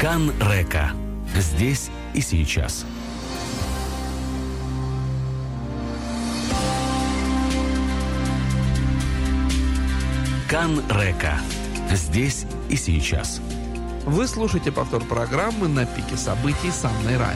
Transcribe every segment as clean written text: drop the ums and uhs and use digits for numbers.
Кан Река. Здесь и сейчас. Кан Река. Здесь и сейчас. Вы слушаете повтор программы «На пике событий» с Анной Райан.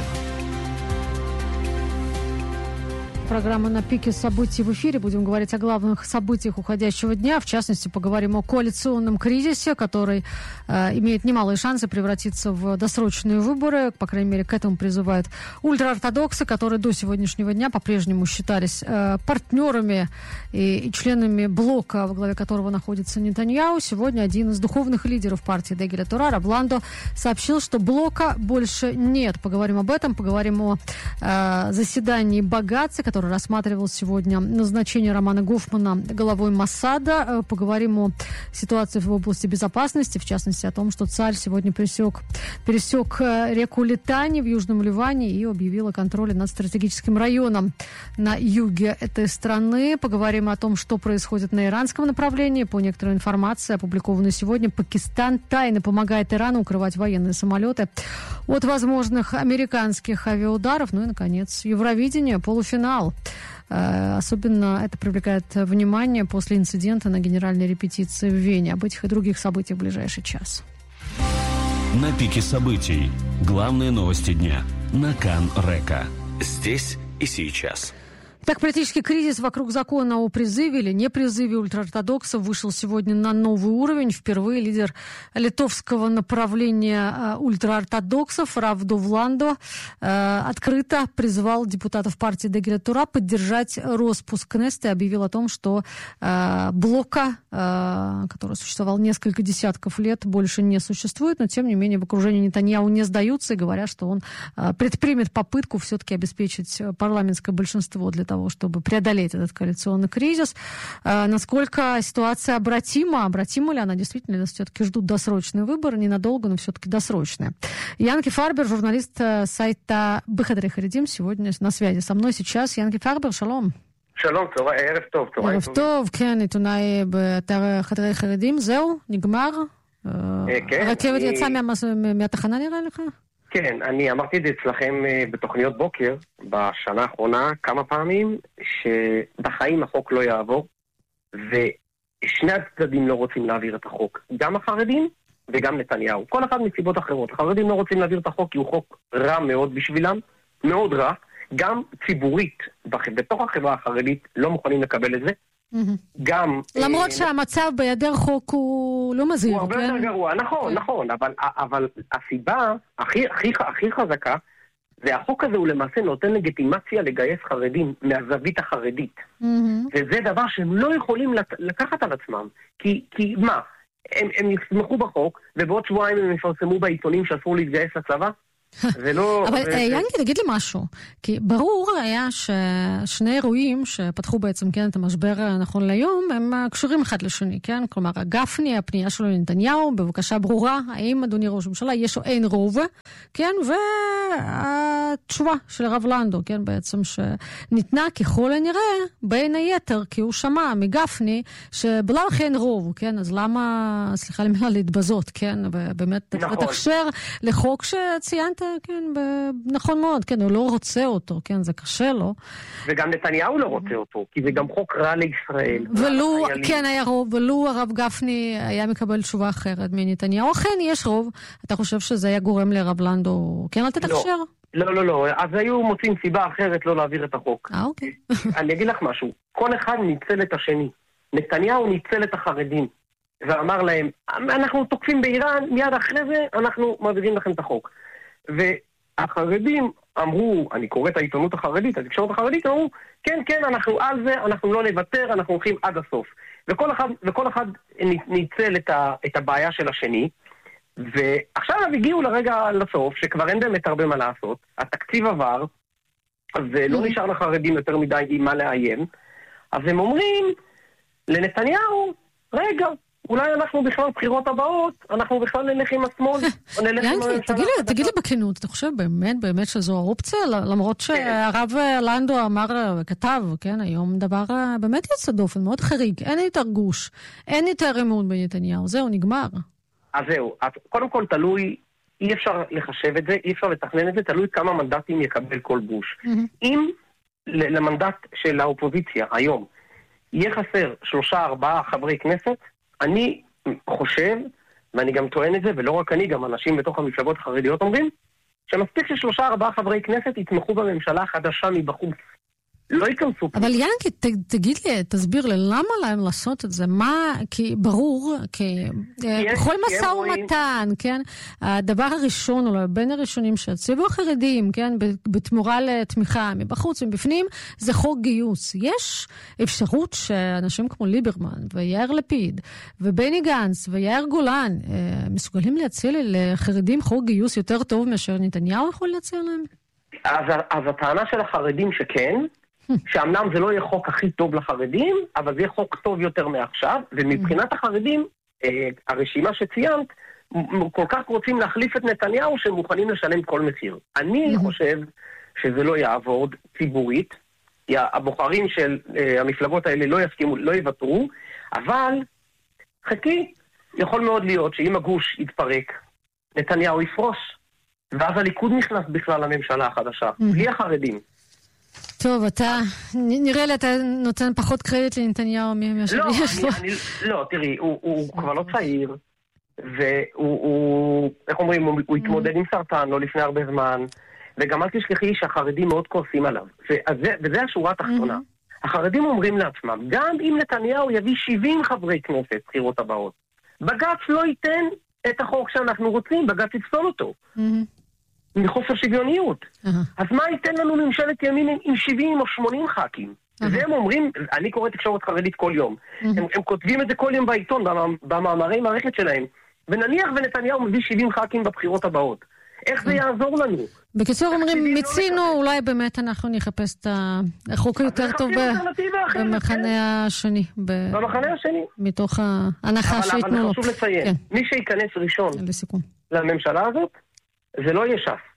Программа «На пике событий» в эфире. Будем говорить о главных событиях уходящего дня. В частности, поговорим о коалиционном кризисе, который имеет немалые шансы превратиться в досрочные выборы. По крайней мере, к этому призывают ультраортодоксы, которые до сегодняшнего дня по-прежнему считались партнерами и членами блока, во главе которого находится Нетаньяху. Сегодня один из духовных лидеров партии Дегель ха-Тора, Рав Ландо, сообщил, что блока больше нет. Поговорим об этом, поговорим о заседании Багаца, который рассматривал сегодня назначение Романа Гофмана главой Моссада. Поговорим о ситуации в области безопасности, в частности о том, что царь сегодня пересек реку Литани в Южном Ливане и объявил о контроле над стратегическим районом на юге этой страны. Поговорим о том, что происходит на иранском направлении. По некоторой информации, опубликованной сегодня, Пакистан тайно помогает Ирану укрывать военные самолеты от возможных американских авиаударов. Ну и, наконец, Евровидение, полуфинал. Особенно это привлекает внимание после инцидента на генеральной репетиции в Вене. Об этих и других событиях в ближайший час. На пике событий. Главные новости дня. На Кан Река. Здесь и сейчас. Так, политический кризис вокруг закона о призыве или непризыве ультраортодоксов вышел сегодня на новый уровень. Впервые лидер литовского направления ультраортодоксов Рав Ландо открыто призвал депутатов партии Дегель ха-Тора поддержать распуск Кнессета и объявил о том, что блока, который существовал несколько десятков лет, больше не существует. Но, тем не менее, в окружении Нетаньяху не сдаются и говорят, что он предпримет попытку все-таки обеспечить парламентское большинство для того, чтобы преодолеть этот коалиционный кризис. Насколько ситуация обратима ли она? Действительно, нас все-таки ждут досрочные выборы, ненадолго, но все-таки досрочные. Янки Фарбер, журналист сайта Бехадрей Харедим, сегодня на связи со мной сейчас. Янки Фарбер, шалом. שלום, ערב טוב. ערב טוב, כן, עיתונאי באתר חדרי חרדים. זהו? נגמר? הרכבת יצאה מהתחנה נראה לך? כן, אני אמרתי את זה אצלכם בתוכניות בוקר, בשנה האחרונה כמה פעמים, שבחיים החוק לא יעבור, ושני הצדדים לא רוצים להעביר את החוק. גם החרדים וגם נתניהו. כל אחד מסיבות אחרות. החרדים לא רוצים להעביר את החוק, כי הוא חוק רע מאוד בשבילם, מאוד רע. גם ציבורית, בתוך החברה החרדית, לא מוכנים לקבל את זה. גם... למרות שהמצב בידר חוק הוא לא מזהיר, הוא הרבה יותר גרוע, נכון, אבל הסיבה הכי חזקה, זה החוק הזה הוא למעשה נותן לגיטימציה לגייס חרדים מהזווית החרדית. וזה דבר שהם לא יכולים לקחת על עצמם. כי מה? הם יסמכו בחוק, ובעוד שבועיים הם יפרסמו בעיתונים שאסור להתגייס לצבא? אבל ינקי, תגיד לי משהו, כי ברור היה ששני אירועים שפתחו בעצם את המשבר נכון ליום, הם קשורים אחד לשני, כן? כלומר, גפני, הפנייה שלו לנתניהו, בבקשה ברורה, האם אדוני ראש הממשלה יש או אין רוב, כן? והתשובה של הרב לנדו, כן? בעצם שניתנה ככל הנראה בין היתר, כי הוא שמע מגפני שבלאו הכי אין רוב, כן? אז למה, סליחה למילה, להתבזות, כן? ובאמת לתקשר לחוק שציינת, כן, נכון מאוד, כן, הוא לא רוצה אותו, כן, זה קשה לו. וגם נתניהו לא רוצה אותו, כי זה גם חוק רע לישראל. ולו, כן, היה רוב, ולו הרב גפני היה מקבל תשובה אחרת מנתניהו. אכן, יש רוב. אתה חושב שזה היה גורם לרב לנדו, כן, אל תתקשר? לא, אז היו מוצאים סיבה אחרת לא להעביר את החוק. אוקיי. אני אגיד לך משהו, כל אחד ניצל את השני. נתניהו ניצל את החרדים, ואמר להם, אנחנו תוקפים באיראן, מיד אחרי זה אנחנו מעבירים לכם את החוק. והחרדים אמרו, אני קורא את העיתונות החרדית, התקשורת החרדית, אמרו, כן, אנחנו על זה, אנחנו לא נוותר, אנחנו הולכים עד הסוף. וכל אחד ניצל את הבעיה של השני, ועכשיו הגיעו לרגע לסוף, שכבר אין באמת הרבה מה לעשות, התקציב עבר, אז לא נשאר לחרדים יותר מדי עם מה לאיים, אז הם אומרים לנתניהו, רגע, אולי אנחנו בכלל בחירות הבאות, אנחנו בכלל נלך עם השמאל, או נלך עם הממשלה. תגיד לי בכנות, אתה חושב באמת שזו האופציה? למרות שהרב לנדו אמר וכתב, כן, היום דבר באמת יצא דופן, מאוד חריג, אין יותר גוש, אין יותר אמון בנתניהו, זהו, נגמר. אז זהו, קודם כל תלוי אי אפשר לחשב את זה, אי אפשר לתכנן את זה, תלוי כמה מנדטים יקבל כל גוש. אם למנדט של האופוזיציה היום יהיה חסר 3-4 חברי כנסת, אני חושב, ואני גם טוען את זה, ולא רק אני, גם אנשים בתוך המפלגות החרדיות אומרים, שמספיק ש3-4 חברי כנסת יתמכו בממשלה החדשה מבחוץ. לא ייכנסו. אבל ינקי, תגיד לי, תסביר לי, למה להם לעשות את זה? מה, כי ברור, בכל משא ומתן, כן? הדבר הראשון, אולי בין הראשונים שהציבו החרדים, כן? בתמורה לתמיכה מבחוץ ומבפנים, זה חוק גיוס. יש אפשרות שאנשים כמו ליברמן ויאיר לפיד ובני גנץ ויאיר גולן מסוגלים להציע לחרדים חוק גיוס יותר טוב מאשר נתניהו יכול להציע להם? אז הטענה של החרדים שכן, שאמנם זה לא יהיה חוק הכי טוב לחרדים, אבל זה יהיה חוק טוב יותר מעכשיו, ומבחינת החרדים, הרשימה שציינת, כל כך רוצים להחליף את נתניהו שהם מוכנים לשלם כל מחיר. אני חושב שזה לא יעבוד ציבורית, הבוחרים של המפלגות האלה לא יסכימו, לא יוותרו, אבל חכי, יכול מאוד להיות שאם הגוש יתפרק, נתניהו יפרוש, ואז הליכוד נכנס בכלל לממשלה החדשה, בלי החרדים. טוב, אתה, נראה לי אתה נותן פחות קרדיט לנתניהו מהשביש לו. לא, תראי, הוא כבר לא צעיר, והוא, איך אומרים, הוא התמודד עם סרטן לא לפני הרבה זמן, וגם אל תשכחי שהחרדים מאוד כועסים עליו. וזה השורה התחתונה. החרדים אומרים לעצמם, גם אם נתניהו יביא 70 חברי כנסת בחירות הבאות, בג"ץ לא ייתן את החוק שאנחנו רוצים, בג"ץ יפסול אותו. מחוסר שוויוניות. אז מה ייתן לנו ממשלת ימין עם 70 או 80 ח"כים? והם אומרים, אני קורא תקשורת חרדית כל יום, הם כותבים את זה כל יום בעיתון, במאמרי מערכת שלהם, ונניח ונתניהו מביא 70 ח"כים בבחירות הבאות. איך זה יעזור לנו? בקיצור אומרים, מיצינו, אולי באמת אנחנו נחפש את החוק היותר טוב במחנה השני. במחנה השני. מתוך ההנחה שיתנו לו. אבל חשוב לציין, מי שייכנס ראשון לממשלה הזאת, זה לא יהיה ש"ס.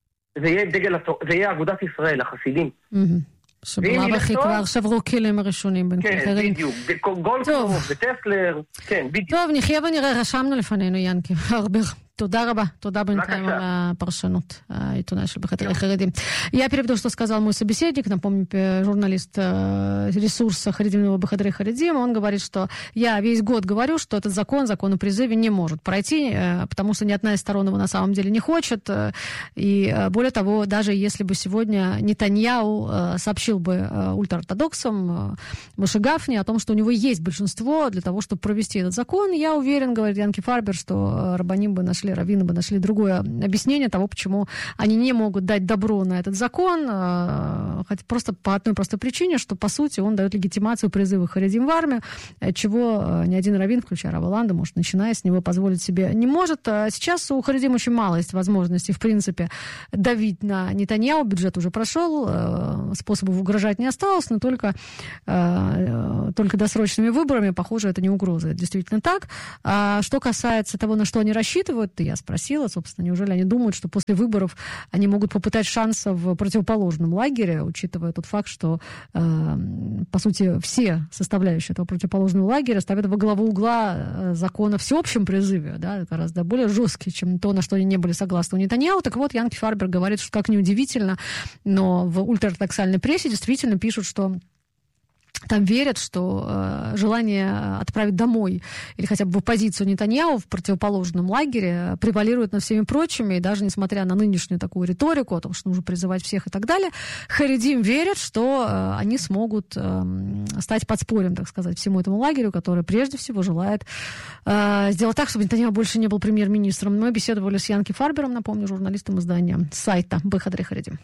זה יהיה אגודת ישראל, החסידים. שבלב הכי כבר שברו כלים הראשונים בין כן, בדיוק. גולדקנופ וטסלר. כן, בדיוק. טוב, נחיה ונראה, רשמנו לפנינו, ינקי. Туда рaba, туда бинтаем на паршанут, העיתונאי של בחדר החרדים. Я переведу, что сказал мой собеседник, напомню, журналист ресурса Харидимного Бахадре Харидим, он говорит, что я весь год говорю, что этот закон о призыве не может пройти, потому что ни одна из сторон его на самом деле не хочет, и более того, даже если бы сегодня Нетаньяху сообщил бы ультраортодоксам Моше Гафни о том, что у него есть большинство для того, чтобы провести этот закон, я уверен, говорит Янки Фарбер, что рабаним бы нашли, раввины бы нашли другое объяснение того, почему они не могут дать добро на этот закон, хотя просто по одной простой причине, что, по сути, он дает легитимацию призыва харидим в армию, чего ни один раввин, включая Рава Ланда, может, начиная с него, позволить себе не может. Сейчас у харидим очень мало есть возможностей, в принципе, давить на Нетаньяху, бюджет уже прошел, способов угрожать не осталось, но только досрочными выборами, похоже, это не угроза. Это действительно так. А что касается того, на что они рассчитывают, я спросила, собственно, неужели они думают, что после выборов они могут попытать шанса в противоположном лагере, учитывая тот факт, что, по сути, все составляющие этого противоположного лагеря ставят во главу угла закон о всеобщем призыве, да, гораздо более жесткий, чем то, на что они не были согласны у Нетаньяху. Так вот, Янки Фарбер говорит, что, как ни удивительно, но в ультраортодоксальной прессе действительно пишут, что там верят, что желание отправить домой или хотя бы в оппозицию Нетаньяху в противоположном лагере превалирует над всеми прочими, и даже несмотря на нынешнюю такую риторику о том, что нужно призывать всех и так далее, харидим верят, что они смогут стать подспорьем, так сказать, всему этому лагерю, который прежде всего желает сделать так, чтобы Нетаньяху больше не был премьер-министром. Мы беседовали с Янки Фарбером, напомню, журналистом издания сайта Бехадре Харидим.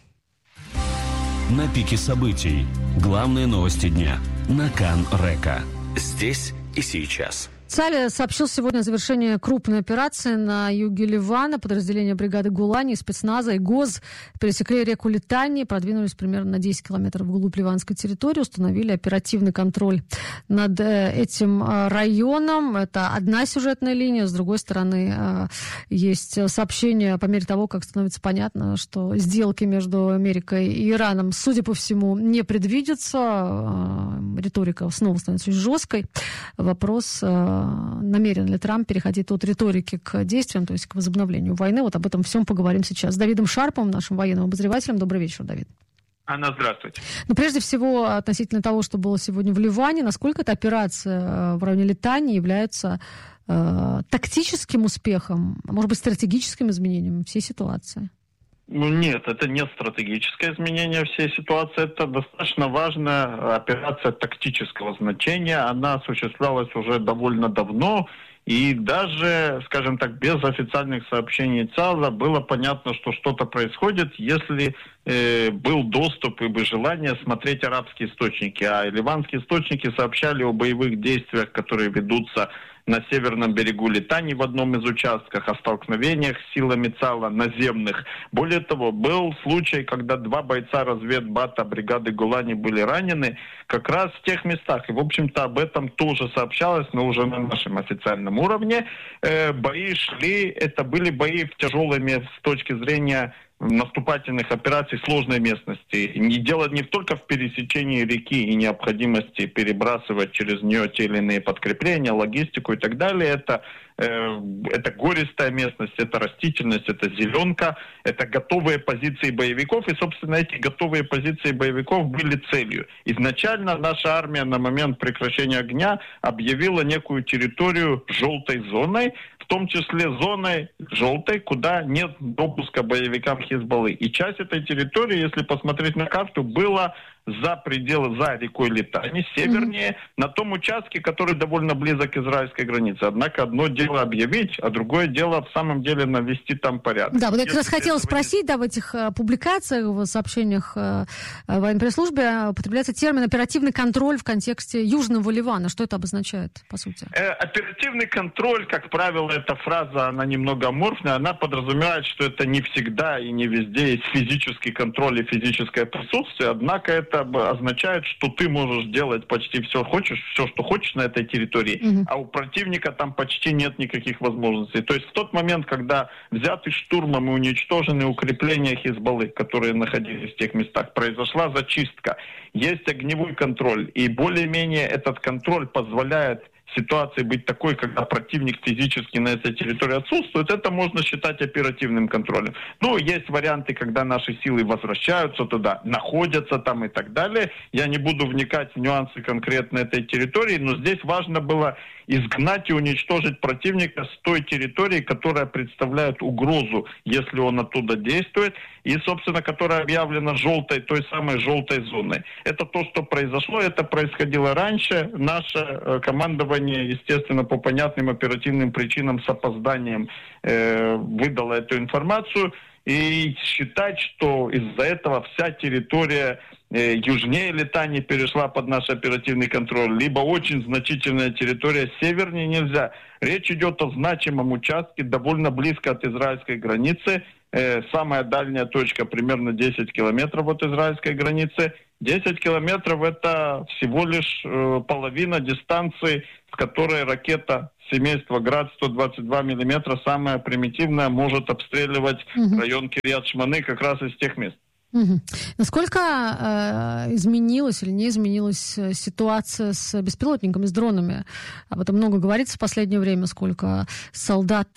На пике событий. Главные новости дня. На Кан Река. Здесь и сейчас. Цаль сообщил сегодня о завершении крупной операции на юге Ливана. Подразделения бригады Гулани, спецназа и ГОЗ пересекли реку Литани, продвинулись примерно на 10 километров вглубь ливанской территории, установили оперативный контроль над этим районом. Это одна сюжетная линия. С другой стороны, есть сообщение по мере того, как становится понятно, что сделки между Америкой и Ираном, судя по всему, не предвидятся. Риторика снова становится очень жесткой. Вопрос намерен ли Трамп переходить от риторики к действиям, то есть к возобновлению войны. Вот об этом всем поговорим сейчас с Давидом Шарповым, нашим военным обозревателем. Добрый вечер, Давид. Анна, здравствуйте. Ну, прежде всего, относительно того, что было сегодня в Ливане, насколько эта операция в районе Литани является тактическим успехом, а может быть, стратегическим изменением всей ситуации? Ну нет, это не стратегическое изменение всей ситуации, это достаточно важная операция тактического значения, она осуществлялась уже довольно давно, и даже, скажем так, без официальных сообщений ЦАЗа было понятно, что что-то происходит, если был доступ и желание смотреть арабские источники. А ливанские источники сообщали о боевых действиях, которые ведутся на северном берегу Литани в одном из участков, о столкновениях с силами ЦАЛа наземных. Более того, был случай, когда 2 бойца разведбата бригады Голани были ранены как раз в тех местах. И, в общем-то, об этом тоже сообщалось, но уже на нашем официальном уровне. Бои шли, это были бои в тяжелой с точки зрения наступательных операций сложной местности. Дело не только в пересечении реки и необходимости перебрасывать через нее те или иные подкрепления, логистику и так далее. Это гористая местность, это растительность, это зеленка, это готовые позиции боевиков. И, собственно, эти готовые позиции боевиков были целью. Изначально наша армия на момент прекращения огня объявила некую территорию желтой зоной, в том числе зоной желтой, куда нет допуска боевикам Хизбаллы. И часть этой территории, если посмотреть на карту, была за пределы, за рекой Литани, севернее, на том участке, который довольно близок к израильской границе. Однако одно дело объявить, а другое дело в самом деле навести там порядок. Да, вот я как раз хотела спросить, да, в этих публикациях, в сообщениях военной пресс-службы употребляется термин «оперативный контроль» в контексте Южного Ливана. Что это обозначает, по сути? Оперативный контроль, как правило, эта фраза, она немного аморфная, она подразумевает, что это не всегда и не везде есть физический контроль и физическое присутствие, однако это означает, что ты можешь делать почти все, что хочешь на этой территории, а у противника там почти нет никаких возможностей. То есть в тот момент, когда взяты штурмом и уничтожены укрепления Хизбаллы, которые находились в тех местах, произошла зачистка, есть огневой контроль, и более-менее этот контроль позволяет ситуации быть такой, когда противник физически на этой территории отсутствует, это можно считать оперативным контролем. Ну, есть варианты, когда наши силы возвращаются туда, находятся там и так далее. Я не буду вникать в нюансы конкретно этой территории, но здесь важно было изгнать и уничтожить противника с той территории, которая представляет угрозу, если он оттуда действует, и, собственно, которая объявлена желтой, той самой желтой зоной. Это то, что произошло, это происходило раньше. Наше командование, естественно, по понятным оперативным причинам с опозданием выдало эту информацию. И считать, что из-за этого вся территория южнее Литани перешла под наш оперативный контроль, либо очень значительная территория севернее, нельзя. Речь идет о значимом участке, довольно близко от израильской границы. Самая дальняя точка примерно 10 километров от израильской границы. 10 километров — это всего лишь половина дистанции, с которой ракета семейства «Град» 122 миллиметра, самая примитивная, может обстреливать район Кирьят-Шманы как раз из тех мест. Насколько изменилась или не изменилась ситуация с беспилотниками, с дронами? Об этом много говорится в последнее время, сколько солдат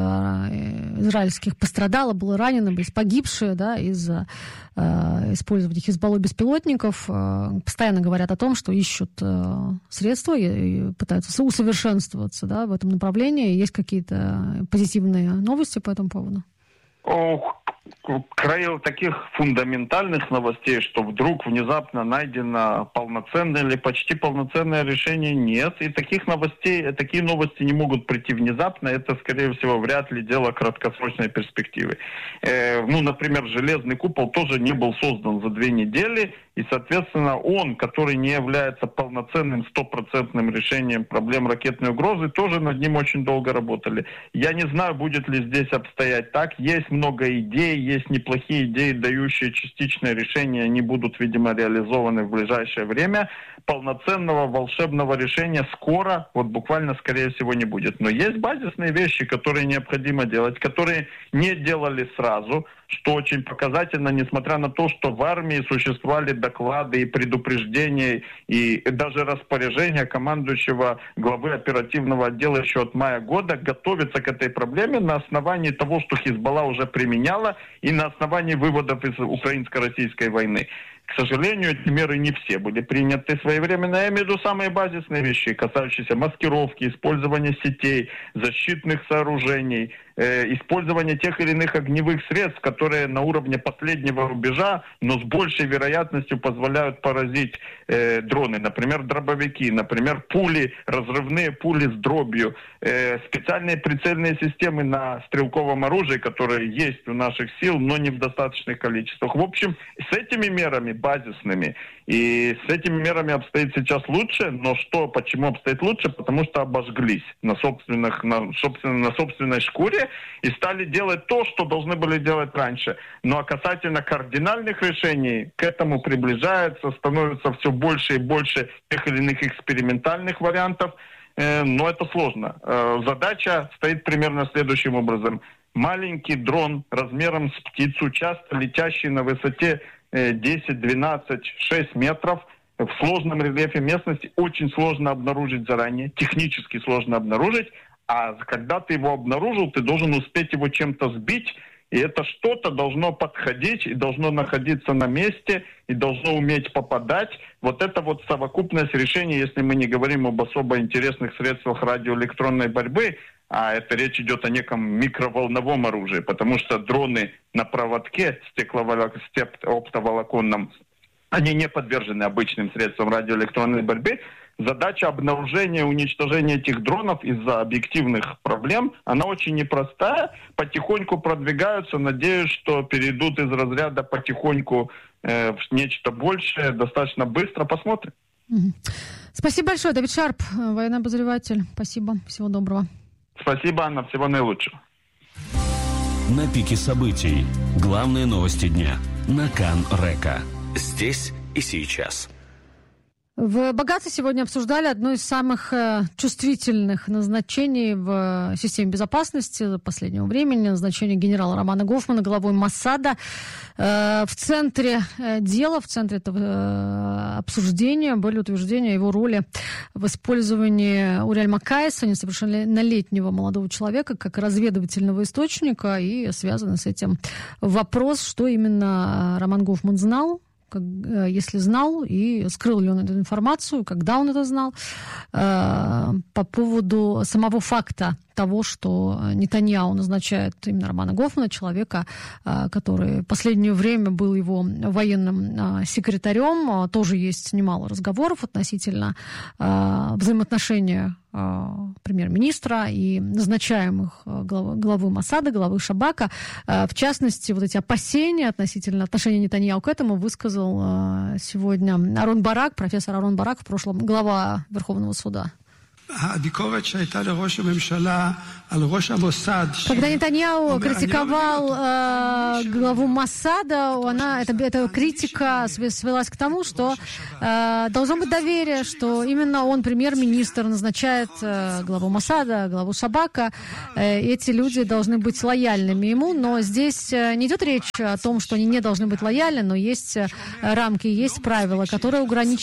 израильских пострадало, было ранено, были погибшие, да, из-за использования Хизбаллой беспилотников. Постоянно говорят о том, что ищут средства и пытаются усовершенствоваться, да, в этом направлении. Есть какие-то позитивные новости по этому поводу? Краю таких фундаментальных новостей, что вдруг внезапно найдено полноценное или почти полноценное решение, нет. И такие новости не могут прийти внезапно. Это, скорее всего, вряд ли дело краткосрочной перспективы. Например, железный купол тоже не был создан за 2 недели. И, соответственно, он, который не является полноценным, стопроцентным решением проблем ракетной угрозы, тоже над ним очень долго работали. Я не знаю, будет ли здесь обстоять так. Есть много идей, есть неплохие идеи, дающие частичное решение. Они будут, видимо, реализованы в ближайшее время. Полноценного волшебного решения скоро, буквально, скорее всего, не будет. Но есть базисные вещи, которые необходимо делать, которые не делали сразу, что очень показательно, несмотря на то, что в армии существовали доклады, и предупреждения, и даже распоряжения командующего главы оперативного отдела еще от мая года готовиться к этой проблеме на основании того, что Хизбалла уже применяла, и на основании выводов из украинско-российской войны. К сожалению, эти меры не все были приняты своевременно. Я имею в виду самые базисные вещи, касающиеся маскировки, использования сетей, защитных сооружений, использования тех или иных огневых средств, которые на уровне последнего рубежа, но с большей вероятностью позволяют поразить дроны. Например, дробовики, например, пули, разрывные пули с дробью, специальные прицельные системы на стрелковом оружии, которые есть у наших сил, но не в достаточных количествах. В общем, с этими мерами базисными и с этими мерами обстоит сейчас лучше, но почему обстоит лучше? Потому что обожглись на собственной шкуре и стали делать то, что должны были делать раньше. Ну а касательно кардинальных решений, к этому приближается, становится все больше и больше тех или иных экспериментальных вариантов, но это сложно. Задача стоит примерно следующим образом. Маленький дрон размером с птицу, часто летящий на высоте 10, 12, 6 метров, в сложном рельефе местности очень сложно обнаружить заранее, технически сложно обнаружить, а когда ты его обнаружил, ты должен успеть его чем-то сбить, и это что-то должно подходить и должно находиться на месте, и должно уметь попадать. Вот это вот совокупность решений, если мы не говорим об особо интересных средствах радиоэлектронной борьбы, а это речь идет о неком микроволновом оружии, потому что дроны на проводке оптоволоконном, они не подвержены обычным средствам радиоэлектронной борьбы. Задача обнаружения и уничтожения этих дронов из-за объективных проблем, она очень непростая. Потихоньку продвигаются. Надеюсь, что перейдут из разряда потихоньку в нечто большее достаточно быстро. Посмотрим. Спасибо большое. Давид Шарп, военный обозреватель. Спасибо. Всего доброго. Спасибо, Анна. Всего наилучшего. На пике событий. Главные новости дня. На Кан Река. Здесь и сейчас. В Багаце сегодня обсуждали одно из самых чувствительных назначений в системе безопасности последнего времени. Назначение генерала Романа Гофмана главой Моссада. В центре дела, в центре этого обсуждения были утверждения о его роли в использовании Уриэль Макаиса, несовершеннолетнего молодого человека, как разведывательного источника. И связан с этим вопрос, что именно Роман Гофман знал, если знал, и скрыл ли он эту информацию, когда он это знал, по поводу самого факта того, что Нетаньяху назначает именно Романа Гофмана, человека, который в последнее время был его военным секретарем. Тоже есть немало разговоров относительно взаимоотношения премьер-министра и назначаемых главы Моссада, главы Шабака. В частности, вот эти опасения относительно отношения Нетаньяху к этому высказал сегодня Арон Барак, профессор Арон Барак, в прошлом глава Верховного суда. Когда Нетаньяху критиковал главу Моссада, эта критика свелась к тому, что должно быть доверие, что именно он, премьер-министр, назначает главу Моссада, главу Шабака. Эти люди должны быть лояльными ему, но здесь не идет речь о том, что они не должны быть лояльны, но есть рамки, есть правила, которые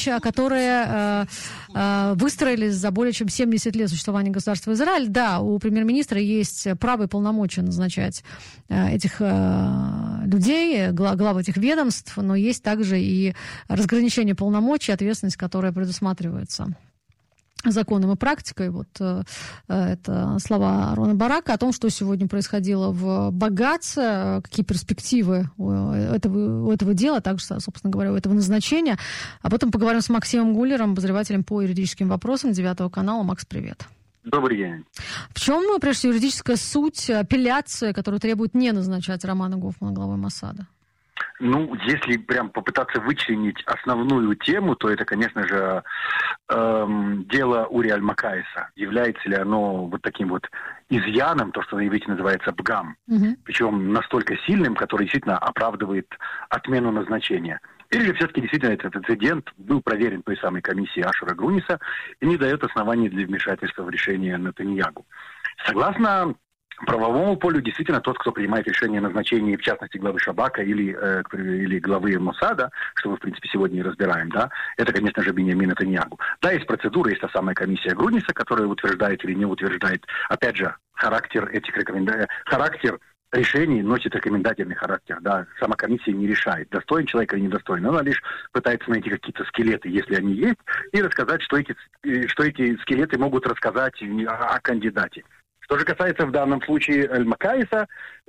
выстроились за более чем 70 лет существования государства Израиль. Да, у премьер-министра есть право и полномочия назначать этих людей, глав этих ведомств, но есть также и разграничение полномочий, ответственность, которая предусматривается законом и практикой. Вот это слова Арона Барака о том, что сегодня происходило в Багаце, какие перспективы у этого дела, также, собственно говоря, у этого назначения. Об этом поговорим с Максимом Гуллером, обозревателем по юридическим вопросам 9 канала. Макс, привет. Добрый день. В чем, прежде всего, юридическая суть апелляции, которая требует не назначать Романа Гофмана главой Моссада? Ну, если прям попытаться вычленить основную тему, то это, конечно же, дело Уриэль Макаиса. Является ли оно вот таким вот изъяном, то, что на иврите называется бгам, причем настолько сильным, который действительно оправдывает отмену назначения. Или же все-таки действительно этот инцидент был проверен той самой комиссией Ашера Груниса и не дает оснований для вмешательства в решение Нетаньяху. Согласно правовому полю действительно тот, кто принимает решение о назначении, в частности, главы Шабака или главы Моссада, что мы, в принципе, сегодня и разбираем, да, это, конечно же, Биньямин Нетаньяху. Да, есть процедура, есть та самая комиссия Груниса, которая утверждает или не утверждает. Опять же, характер этих рекомендаций, характер решений носит рекомендательный характер, да, сама комиссия не решает, достоин человек или недостоин, она лишь пытается найти какие-то скелеты, если они есть, и рассказать, что эти скелеты могут рассказать о кандидате. Что же касается в данном случае Аль-Макаиса,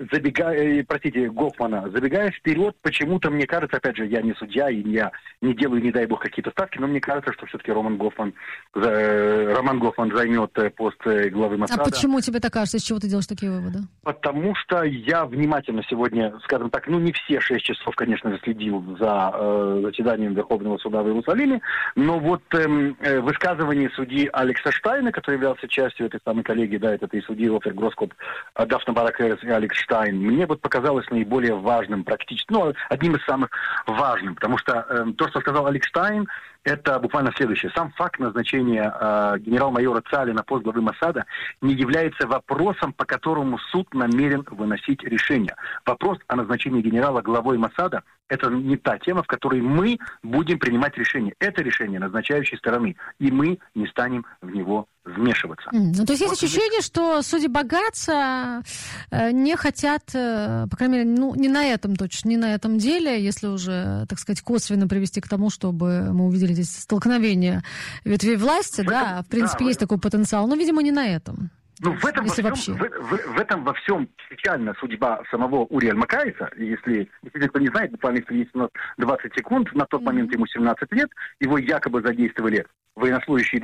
Гофмана, забегая вперед, почему-то мне кажется, опять же, я не судья и я не делаю, не дай бог, какие-то ставки, но мне кажется, что все-таки Роман Гофман займет пост главы Моссада. А почему тебе так кажется? Из чего ты делаешь такие выводы? Потому что я внимательно сегодня, скажем так, не все 6 часов, конечно же, следил за заседанием Верховного суда в Иерусалиме, но вот высказывание судьи Алекса Штайна, который являлся частью этой самой коллегии, да, это и судьи Офер Гроскоп, Дафна Баракерес и Алекс Штайн, мне вот показалось наиболее важным, практически, одним из самых важным, потому что то, что сказал Алекс Штайн, это буквально следующее. Сам факт назначения генерал-майора Цали на пост главы Моссада не является вопросом, по которому суд намерен выносить решение. Вопрос о назначении генерала главой Моссада – это не та тема, в которой мы будем принимать решение. Это решение назначающей стороны, и мы не станем в него вмешиваться. То есть есть ощущение, что судьи Багаца не хотят, по крайней мере, не на этом точно, не на этом деле, если уже, так сказать, косвенно привести к тому, чтобы мы увидели здесь столкновение ветвей власти, в принципе, есть такой потенциал, но, видимо, не на этом. В этом во всем печальна судьба самого Ури Аль-Макаиса. Если кто не знает, буквально есть у нас 20 секунд, на тот момент ему 17 лет, его якобы задействовали военнослужащие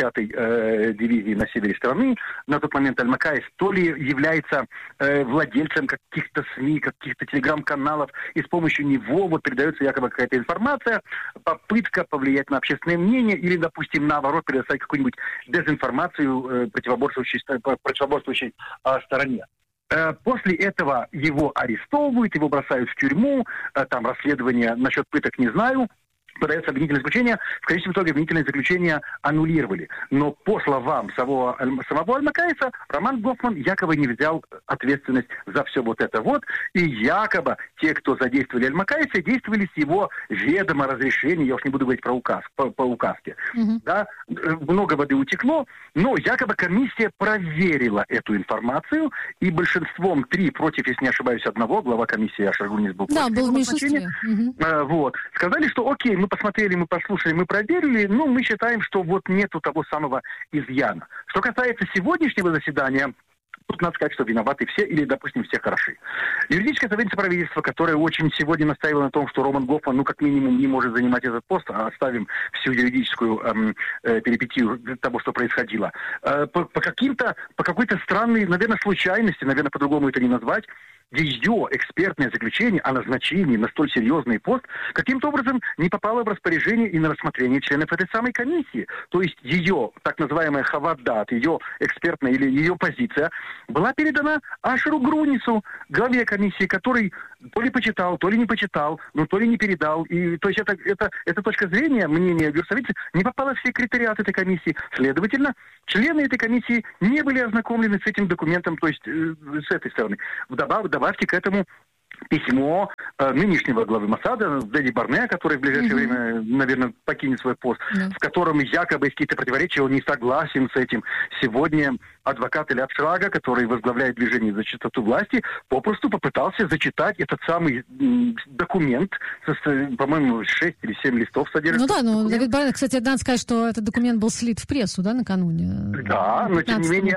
210-й дивизии на севере страны. На тот момент Аль-Макаис то ли является владельцем каких-то СМИ, каких-то телеграм-каналов, и с помощью него передается якобы какая-то информация, попытка повлиять на общественное мнение или, допустим, наоборот, предоставить какую-нибудь дезинформацию противоборствующей стороне. После этого его арестовывают, его бросают в тюрьму, там расследование насчет пыток не знаю, подается обвинительное заключение, в конечном итоге обвинительное заключение аннулировали. Но по словам самого Аль-Макаиса, Роман Гофман якобы не взял ответственность за все вот это вот, и якобы те, кто задействовали Аль-Макаиса, действовали с его ведома, разрешения, я уж не буду говорить про по указке. Да? Много воды утекло, но якобы комиссия проверила эту информацию, и большинством 3 против, если не ошибаюсь, 1, глава комиссии Ашер Гунис был против. Да, был в меньшинстве. Сказали, что окей, мы посмотрели, мы послушали, мы проверили, но мы считаем, что вот нету того самого изъяна. Что касается сегодняшнего заседания, тут надо сказать, что виноваты все или, допустим, все хороши. Юридическое совет правительства, которое очень сегодня настаивало на том, что Роман Гофман, как минимум, не может занимать этот пост, а оставим всю юридическую перипетию того, что происходило. По какой-то странной, наверное, случайности, наверное, по-другому это не назвать, ее экспертное заключение о назначении на столь серьезный пост каким-то образом не попало в распоряжение и на рассмотрение членов этой самой комиссии. То есть ее так называемая хавадат, ее экспертная или ее позиция была передана Ашеру Грунису, главе комиссии, который то ли почитал, то ли не почитал, но то ли не передал. И, то есть эта точка зрения, мнение Юрсовица, не попала в секретариат этой комиссии. Следовательно, члены этой комиссии не были ознакомлены с этим документом, то есть с этой стороны. Добавьте к этому письмо нынешнего главы Моссада, Дэдди Барнеа, который в ближайшее время, наверное, покинет свой пост, в котором якобы есть какие-то противоречия, он не согласен с этим. Сегодня адвокат Элиад Шрага, который возглавляет движение за чистоту власти, попросту попытался зачитать этот самый документ, по-моему, 6 или 7 листов содержит. Дэвид Барнеа, кстати, надо сказать, что этот документ был слит в прессу, накануне. Да, но тем не менее,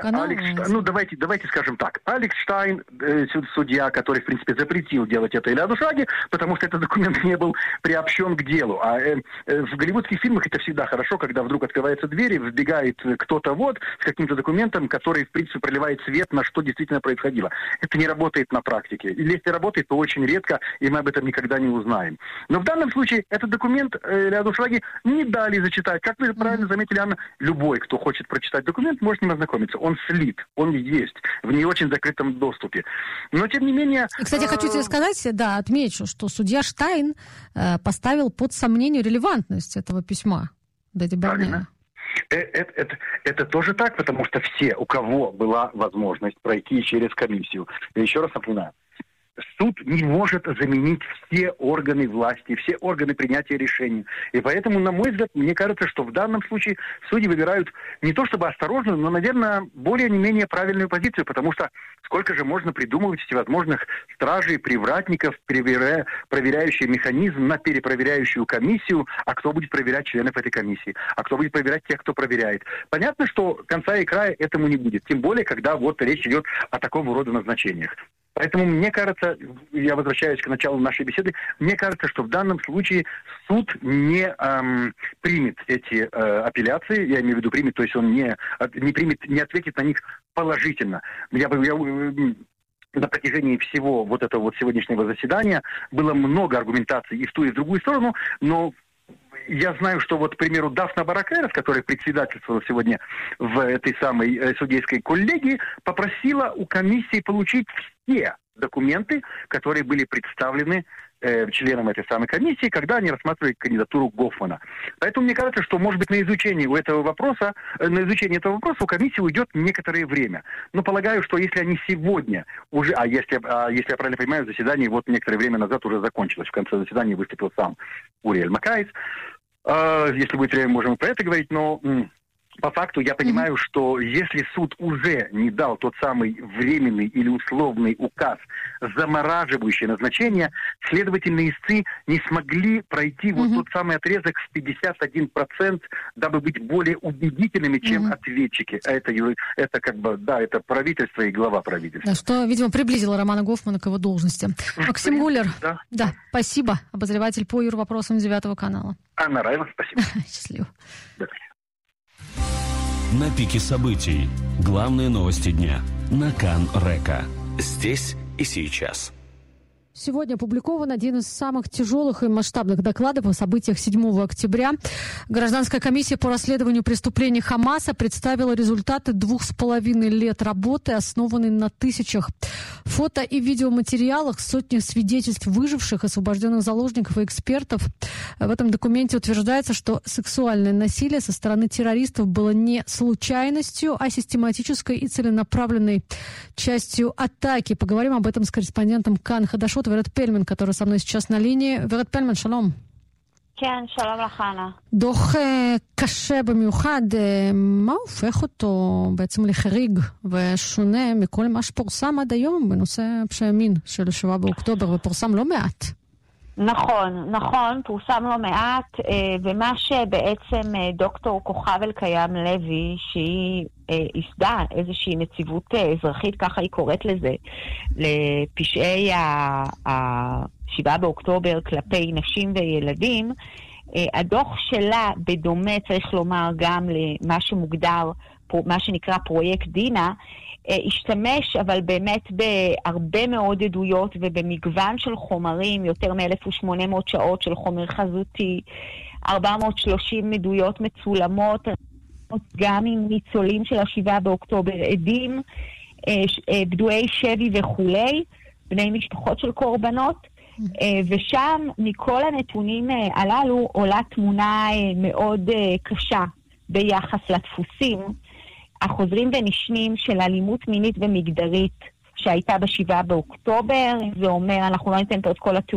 давайте скажем так, Алекс Штайн, судья, который, в принципе, запретил делать это Элиаду Шраге, потому что этот документ не был приобщен к делу. А в голливудских фильмах это всегда хорошо, когда вдруг открываются двери, вбегает кто-то с каким-то документом, который, в принципе, проливает свет на что действительно происходило. Это не работает на практике. Или если работает, то очень редко, и мы об этом никогда не узнаем. Но в данном случае этот документ Элиаду Шраге не дали зачитать. Как вы правильно заметили, Анна, любой, кто хочет прочитать документ, может с ним ознакомиться. Он слит, он есть в не очень закрытом доступе. Но, тем не менее... Кстати, хочу тебе сказать, отмечу, что судья Штайн поставил под сомнение релевантность этого письма Дэдди Барнеа. Это тоже так, потому что все, у кого была возможность пройти через комиссию, я еще раз напоминаю, суд не может заменить все органы власти, все органы принятия решений. И поэтому, на мой взгляд, мне кажется, что в данном случае судьи выбирают не то чтобы осторожную, но, наверное, более не менее правильную позицию, потому что сколько же можно придумывать всевозможных стражей, привратников, проверяющий механизм на перепроверяющую комиссию, а кто будет проверять членов этой комиссии, а кто будет проверять тех, кто проверяет. Понятно, что конца и края этому не будет, тем более, когда вот речь идет о такого рода назначениях. Поэтому мне кажется, я возвращаюсь к началу нашей беседы, мне кажется, что в данном случае суд не примет эти апелляции, я имею в виду примет, то есть он не примет, не ответит на них положительно. На протяжении всего вот этого вот сегодняшнего заседания было много аргументаций и в ту, и в другую сторону, но я знаю, что вот, к примеру, Дафна Баракеров, которая председательствовала сегодня в этой самой судейской коллегии, попросила у комиссии получить все документы, которые были представлены членам этой самой комиссии, когда они рассматривали кандидатуру Гофмана. Поэтому мне кажется, что, может быть, на изучение этого вопроса у комиссии уйдет некоторое время. Но полагаю, что если они сегодня уже, если я правильно понимаю, заседание вот некоторое время назад уже закончилось. В конце заседания выступил сам Уриэль Макаис. Если будет время, можем про это говорить, но по факту я понимаю, что если суд уже не дал тот самый временный или условный указ, замораживающий назначение, следовательно, истцы не смогли пройти вот тот самый отрезок в 51%, дабы быть более убедительными, чем ответчики. А это как бы, да, это правительство и глава правительства. Да, что, видимо, приблизило Романа Гофмана к его должности. Максим Гуллер, да, спасибо. Обозреватель по юрвопросам 9 канала. Анна Раева, спасибо. Счастливо. На пике событий. Главные новости дня. На Кан Река. Здесь и сейчас. Сегодня опубликован один из самых тяжелых и масштабных докладов о событиях 7 октября. Гражданская комиссия по расследованию преступлений Хамаса представила результаты 2,5 лет работы, основанной на тысячах фото- и видеоматериалах, сотни свидетельств выживших, освобожденных заложников и экспертов. В этом документе утверждается, что сексуальное насилие со стороны террористов было не случайностью, а систематической и целенаправленной частью атаки. Поговорим об этом с корреспондентом Кан Хадашот Верет Пельман, который со мной сейчас на линии. Верет Пельман, шалом. כן, שלום לך, אנה. דוח קשה במיוחד, מה הופך אותו בעצם לחריג ושונה מכל מה שפורסם עד היום בנושא פשעי מין של 7 באוקטובר, ופורסם לא מעט? נכון, פורסם לא מעט, ומה שבעצם דוקטור כוכב אלקיים לוי, שהיא ייסדה איזושהי נציבות אזרחית, ככה היא קוראת לזה, לפשעי 7 באוקטובר כלפי נשים וילדים, הדוח שלה בדומה, צריך לומר, גם למה שמוגדר, מה שנקרא פרויקט דינה, השתמש אבל באמת בהרבה מאוד עדויות ובמגוון של חומרים, יותר מ-1,800 שעות של חומר חזותי, 430 עדויות מצולמות, גם עם ניצולים של 7 באוקטובר, עדים, פדויי שבי וכולי, בני משפחות של קורבנות, ושם מכל הנתונים הללו עולה תמונה מאוד קשה ביחס לדפוסים החוזרים ונשנים של אלימות מינית ומגדרית שהייתה ב7 באוקטובר. זה אומר, אנחנו לא ניתן פה את כל התיאור